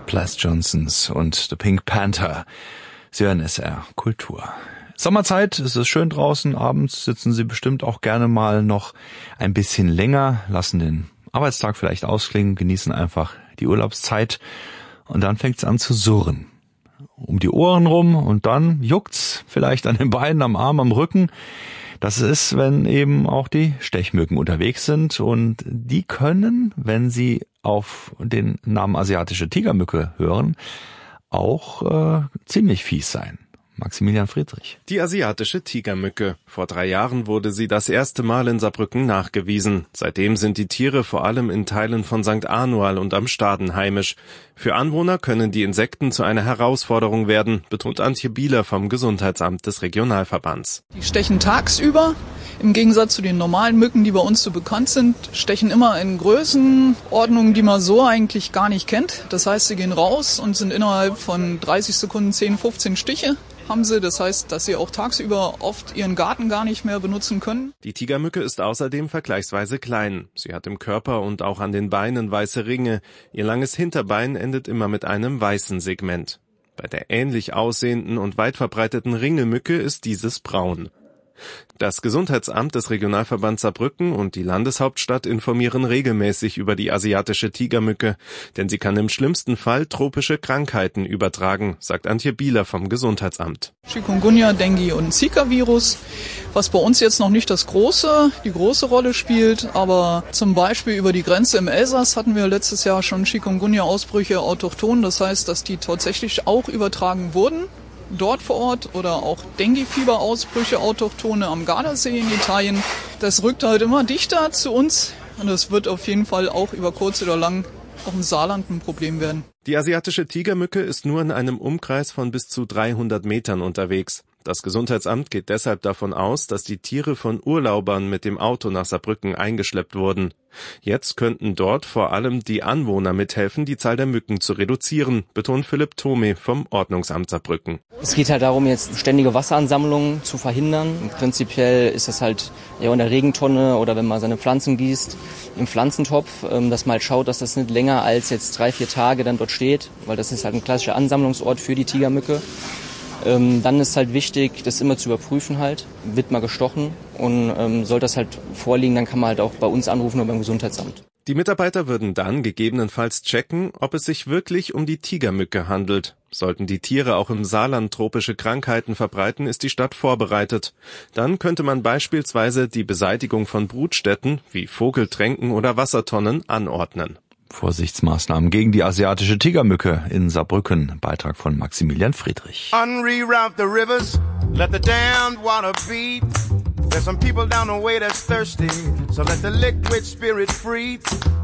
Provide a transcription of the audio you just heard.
Plas Johnsons und The Pink Panther. Sie hören SR Kultur. Sommerzeit, es ist schön draußen, abends sitzen Sie bestimmt auch gerne mal noch ein bisschen länger, lassen den Arbeitstag vielleicht ausklingen, genießen einfach die Urlaubszeit und dann fängt es an zu surren. Um die Ohren rum und dann juckt's vielleicht an den Beinen, am Arm, am Rücken. Das ist, wenn eben auch die Stechmücken unterwegs sind und die können, wenn sie auf den Namen asiatische Tigermücke hören, auch ziemlich fies sein. Maximilian Friedrich. Die asiatische Tigermücke. Vor 3 Jahren wurde sie das erste Mal in Saarbrücken nachgewiesen. Seitdem sind die Tiere vor allem in Teilen von St. Anual und am Staden heimisch. Für Anwohner können die Insekten zu einer Herausforderung werden, betont Antje Bieler vom Gesundheitsamt des Regionalverbands. Die stechen tagsüber. Im Gegensatz zu den normalen Mücken, die bei uns so bekannt sind, stechen immer in Größenordnungen, die man so eigentlich gar nicht kennt. Das heißt, sie gehen raus und sind innerhalb von 30 Sekunden 10, 15 Stiche. Haben sie. Das heißt, dass sie auch tagsüber oft ihren Garten gar nicht mehr benutzen können. Die Tigermücke ist außerdem vergleichsweise klein. Sie hat im Körper und auch an den Beinen weiße Ringe. Ihr langes Hinterbein endet immer mit einem weißen Segment. Bei der ähnlich aussehenden und weit verbreiteten Ringelmücke ist dieses braun. Das Gesundheitsamt des Regionalverbands Saarbrücken und die Landeshauptstadt informieren regelmäßig über die asiatische Tigermücke, denn sie kann im schlimmsten Fall tropische Krankheiten übertragen, sagt Antje Bieler vom Gesundheitsamt. Chikungunya, Dengue und Zika-Virus, was bei uns jetzt noch nicht die große Rolle spielt, aber zum Beispiel über die Grenze im Elsass hatten wir letztes Jahr schon Chikungunya-Ausbrüche autochton, das heißt, dass die tatsächlich auch übertragen wurden. Dort vor Ort oder auch Dengue-Fieber-Ausbrüche autochtone am Gardasee in Italien. Das rückt halt immer dichter zu uns und das wird auf jeden Fall auch über kurz oder lang auch im Saarland ein Problem werden. Die asiatische Tigermücke ist nur in einem Umkreis von bis zu 300 Metern unterwegs. Das Gesundheitsamt geht deshalb davon aus, dass die Tiere von Urlaubern mit dem Auto nach Saarbrücken eingeschleppt wurden. Jetzt könnten dort vor allem die Anwohner mithelfen, die Zahl der Mücken zu reduzieren, betont Philipp Thome vom Ordnungsamt Saarbrücken. Es geht halt darum, jetzt ständige Wasseransammlungen zu verhindern. Prinzipiell ist das halt in der Regentonne oder wenn man seine Pflanzen gießt, im Pflanzentopf, dass man halt schaut, dass das nicht länger als jetzt 3-4 Tage dann dort steht, weil das ist halt ein klassischer Ansammlungsort für die Tigermücke. Dann ist halt wichtig, das immer zu überprüfen halt, wird mal gestochen und sollte das halt vorliegen, dann kann man halt auch bei uns anrufen oder beim Gesundheitsamt. Die Mitarbeiter würden dann gegebenenfalls checken, ob es sich wirklich um die Tigermücke handelt. Sollten die Tiere auch im Saarland tropische Krankheiten verbreiten, ist die Stadt vorbereitet. Dann könnte man beispielsweise die Beseitigung von Brutstätten wie Vogeltränken oder Wassertonnen anordnen. Vorsichtsmaßnahmen gegen die asiatische Tigermücke in Saarbrücken. Beitrag von Maximilian Friedrich. Unreroute the rivers, let the damned water beat. There's some people down the way that's thirsty, so let the liquid spirit free.